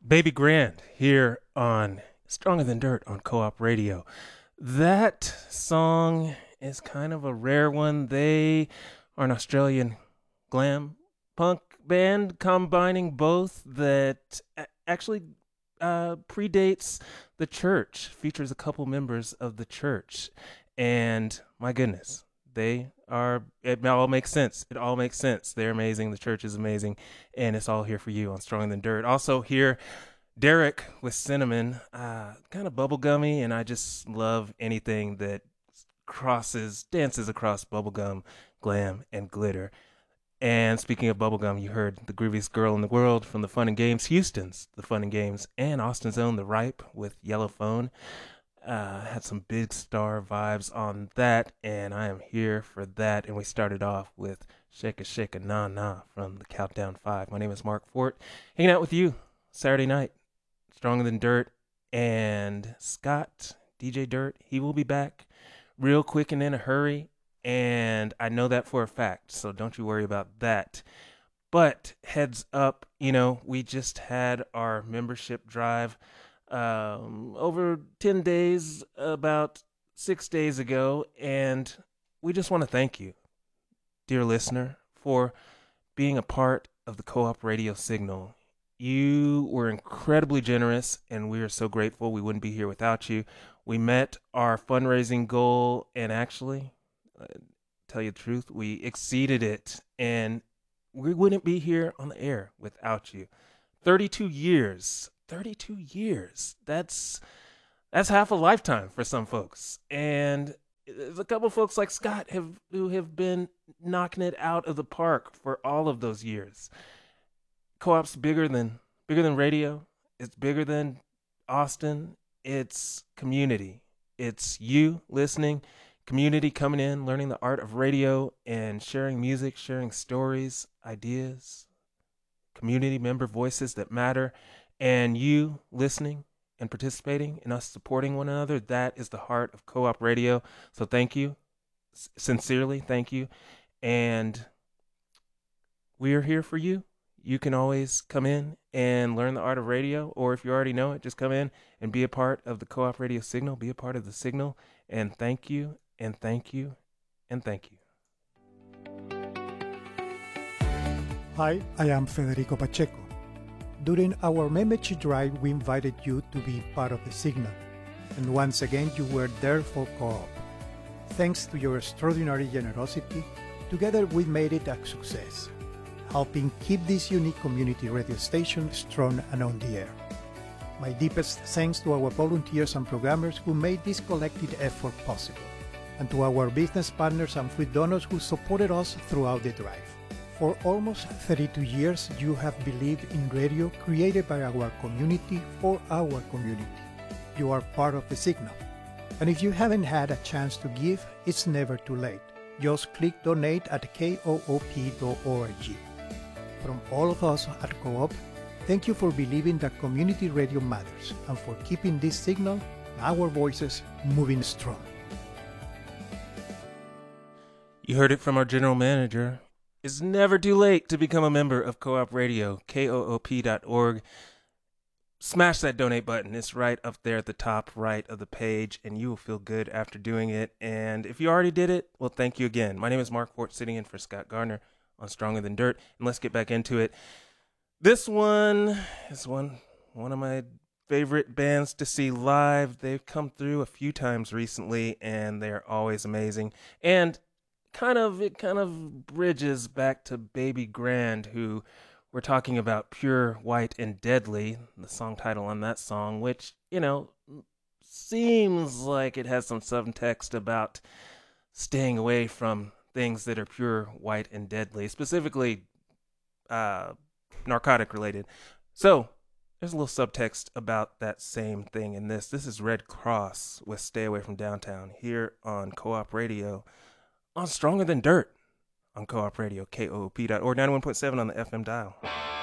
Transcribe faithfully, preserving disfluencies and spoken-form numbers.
Baby Grand here on Stronger Than Dirt on Co-op Radio. That song is kind of a rare one. They are an Australian glam punk band combining both that actually uh, predates the Church, features a couple members of the Church. And my goodness, they are, it all makes sense. It all makes sense. They're amazing. The Church is amazing. And it's all here for you on Stronger Than Dirt. Also here, Derek with Cinnamon, uh, kind of bubblegummy, and I just love anything that crosses, dances across bubblegum, glam, and glitter. And speaking of bubblegum, you heard the grooviest girl in the world from the Fun and Games, Houston's The Fun and Games, and Austin's own The Ripe with Yellow Phone. Uh, had some big star vibes on that, and I am here for that. And we started off with Shake a Shake a Na Na from the Countdown Five. My name is Mark Fort, hanging out with you Saturday night, Stronger Than Dirt, and Scott, D J Dirt. He will be back real quick and in a hurry, and I know that for a fact, so don't you worry about that. But heads up, you know, we just had our membership drive um, over ten days, about six days ago, and we just want to thank you, dear listener, for being a part of the Co-op Radio Signal. You were incredibly generous, and we are so grateful. We wouldn't be here without you. We met our fundraising goal, and actually, uh, tell you the truth, we exceeded it, and we wouldn't be here on the air without you. thirty-two years. thirty-two years. That's that's half a lifetime for some folks. And there's a couple folks like Scott have who have been knocking it out of the park for all of those years. Co-op's bigger than bigger than radio. It's bigger than Austin. It's community. It's you listening, community coming in, learning the art of radio and sharing music, sharing stories, ideas, community member voices that matter, and you listening and participating and us supporting one another. That is the heart of Co-op Radio. So thank you. S- sincerely, thank you. And we are here for you. You can always come in and learn the art of radio, or if you already know it, just come in and be a part of the Co-op Radio Signal, be a part of the Signal, and thank you, and thank you, and thank you. Hi, I am Federico Pacheco. During our membership drive, we invited you to be part of the Signal, and once again, you were there for Co-op. Thanks to your extraordinary generosity, together we made it a success, helping keep this unique community radio station strong and on the air. My deepest thanks to our volunteers and programmers who made this collective effort possible, and to our business partners and food donors who supported us throughout the drive. For almost thirty-two years, you have believed in radio created by our community for our community. You are part of the Signal. And if you haven't had a chance to give, it's never too late. Just click donate at K O O P dot org. From all of us at Co-op, thank you for believing that community radio matters and for keeping this Signal, our voices, moving strong. You heard it from our general manager. It's never too late to become a member of Co-op Radio, K O O P dot org. Smash that donate button. It's right up there at the top right of the page, and you will feel good after doing it. And if you already did it, well, thank you again. My name is Mark Fort, sitting in for Scott Gardner on Stronger Than Dirt, and let's get back into it. This one is one one of my favorite bands to see live. They've come through a few times recently, and they're always amazing. And kind of it kind of bridges back to Baby Grand, who we're talking about, Pure, White, and Deadly, the song title on that song, which, you know, seems like it has some subtext about staying away from things that are pure, white, and deadly, specifically uh, narcotic related. So there's a little subtext about that same thing in this. This is Red Cross with Stay Away from Downtown here on Co-op Radio on Stronger Than Dirt on Co-op Radio, K O O P dot org, ninety-one point seven on the F M dial.